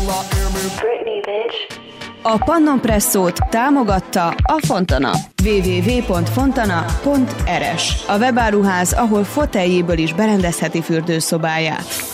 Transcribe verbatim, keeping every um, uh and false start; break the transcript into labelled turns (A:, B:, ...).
A: Britney, bitch.
B: A Pannon Presszót támogatta a Fontana. double-u double-u double-u pont fontana pont r s. A webáruház, ahol foteljéből is berendezheti fürdőszobáját.